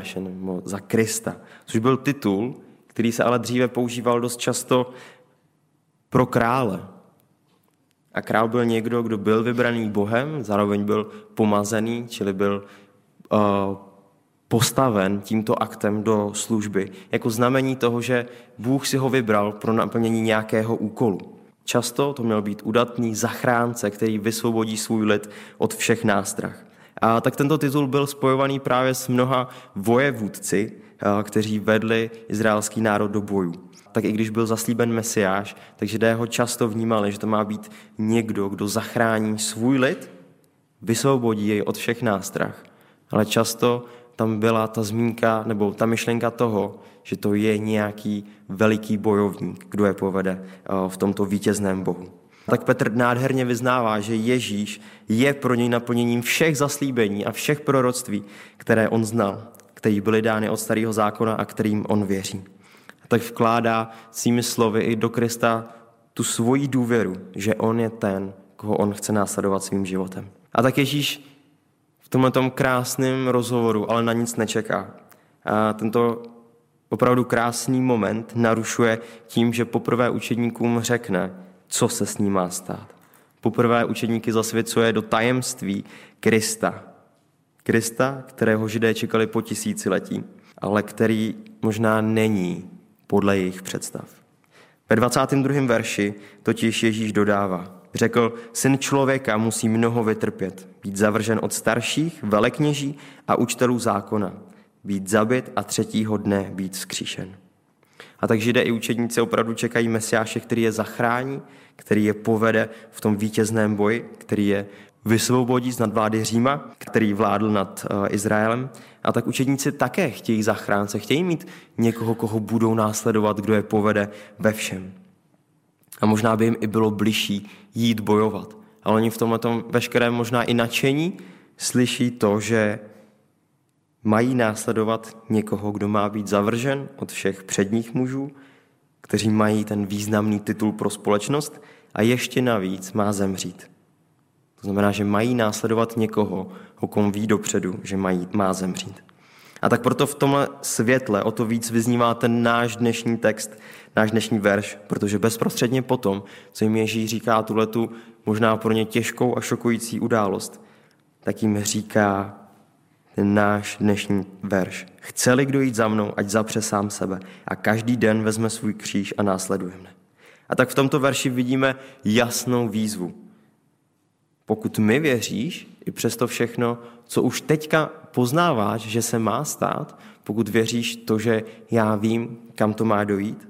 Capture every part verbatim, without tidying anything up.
Mesiáše nebo za Krista, což byl titul, který se ale dříve používal dost často pro krále. A král byl někdo, kdo byl vybraný Bohem, zároveň byl pomazený, čili byl uh, postaven tímto aktem do služby, jako znamení toho, že Bůh si ho vybral pro naplnění nějakého úkolu. Často to měl být udatný zachránce, který vysvobodí svůj lid od všech nástrah. A tak tento titul byl spojovaný právě s mnoha vojevůdci, kteří vedli izraelský národ do bojů. Tak i když byl zaslíben Mesiáš, takže Židé ho často vnímali, že to má být někdo, kdo zachrání svůj lid, vysvobodí jej od všech nástrah. Ale často tam byla ta zmínka, nebo ta myšlenka toho, že to je nějaký veliký bojovník, kdo je povede v tomto vítězném bohu. Tak Petr nádherně vyznává, že Ježíš je pro něj naplněním všech zaslíbení a všech proroctví, které on znal, které byly dány od starého zákona a kterým on věří. A tak vkládá svými slovy i do Krista tu svoji důvěru, že on je ten, koho on chce následovat svým životem. A tak Ježíš v tomto krásném rozhovoru ale na nic nečeká. A tento opravdu krásný moment narušuje tím, že poprvé učedníkům řekne, co se s ním má stát. Poprvé učedníky zasvěcuje do tajemství Krista. Krista, kterého Židé čekali po tisíciletí, ale který možná není podle jejich představ. Ve dvacátém druhém verši totiž Ježíš dodává, řekl, syn člověka musí mnoho vytrpět, být zavržen od starších, velekněží a učitelů zákona, být zabit a třetího dne být vzkříšen. A tak Židé i učedníci opravdu čekají Mesiáše, který je zachrání, který je povede v tom vítězném boji, který je vysvobodí z nadvlády Říma, který vládl nad uh, Izraelem. A tak učedníci také chtějí zachránce, chtějí mít někoho, koho budou následovat, kdo je povede ve všem. A možná by jim i bylo bližší jít bojovat. Ale oni v tomhle veškerém možná i nadšení slyší to, že mají následovat někoho, kdo má být zavržen od všech předních mužů, kteří mají ten významný titul pro společnost a ještě navíc má zemřít. To znamená, že mají následovat někoho, o kom ví dopředu, že mají, má zemřít. A tak proto v tomhle světle o to víc vyznívá ten náš dnešní text, náš dnešní verš, protože bezprostředně potom, co jim Ježíš říká tuhletu možná pro ně těžkou a šokující událost, tak jim říká ten náš dnešní verš. Chce-li kdo jít za mnou, ať zapře sám sebe a každý den vezme svůj kříž a následuje mne. A tak v tomto verši vidíme jasnou výzvu. Pokud mi věříš, i přesto všechno, co už teďka poznáváš, že se má stát, pokud věříš to, že já vím, kam to má dojít,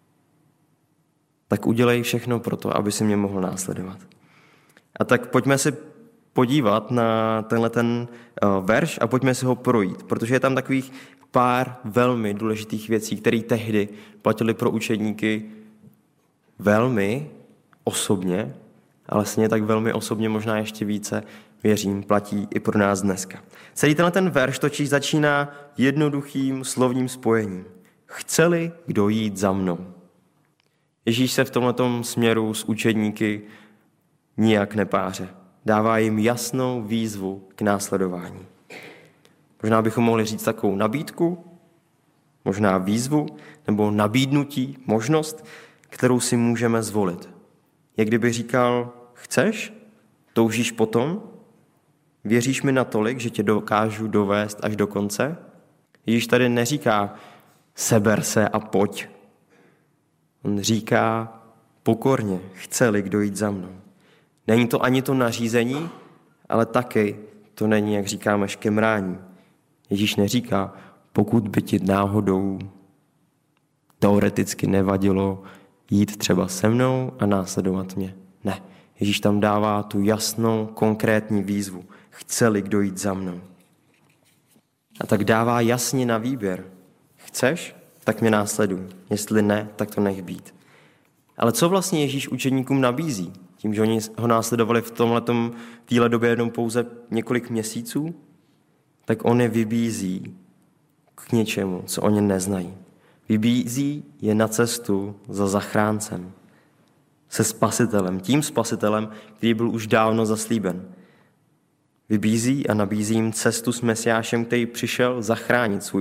tak udělej všechno pro to, aby si mě mohl následovat. A tak pojďme si podívat na tenhle ten verš a pojďme si ho projít, protože je tam takových pár velmi důležitých věcí, které tehdy platily pro učedníky velmi osobně, ale stejně tak velmi osobně možná ještě více, věřím, platí i pro nás dneska. Celý tenhle ten verš totiž začíná jednoduchým slovním spojením. Chce-li kdo jít za mnou. Ježíš se v tomhletom směru s učedníky nijak nepáře. Dává jim jasnou výzvu k následování. Možná bychom mohli říct takovou nabídku, možná výzvu, nebo nabídnutí, možnost, kterou si můžeme zvolit. Jak kdyby říkal, chceš? Toužíš potom? Věříš mi natolik, že tě dokážu dovést až do konce? Ježíš tady neříká, seber se a pojď. On říká pokorně, chce-li kdo jít za mnou. Není to ani to nařízení, ale taky to není, jak říkáme, škemrání. Ježíš neříká, pokud by ti náhodou teoreticky nevadilo jít třeba se mnou a následovat mě. Ne, Ježíš tam dává tu jasnou, konkrétní výzvu. Chce-li kdo jít za mnou. A tak dává jasně na výběr. Chceš? Tak mě následuj. Jestli ne, tak to nech být. Ale co vlastně Ježíš učedníkům nabízí? Tím, že oni ho následovali v tomhletom, téhle době jenom pouze několik měsíců, tak on je vybízí k něčemu, co oni neznají. Vybízí je na cestu za zachráncem, se spasitelem, tím spasitelem, který byl už dávno zaslíben. Vybízí a nabízí jim cestu s Mesiášem, který přišel zachránit svůj